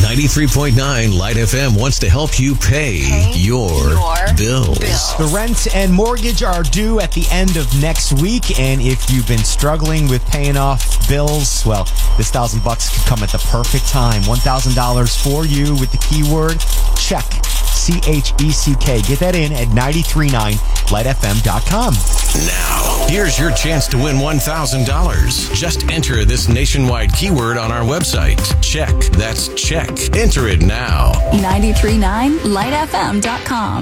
93.9 Light FM wants to help you pay your bills. The rent and mortgage are due at the end of next week, and if you've been struggling with paying off bills, well, this $1,000 could come at the perfect time. $1,000 for you with the keyword check. CHECK. Get that in at 939lightfm.com. Now, here's your chance to win $1,000. Just enter this nationwide keyword on our website. Check. That's check. Enter it now. 939lightfm.com.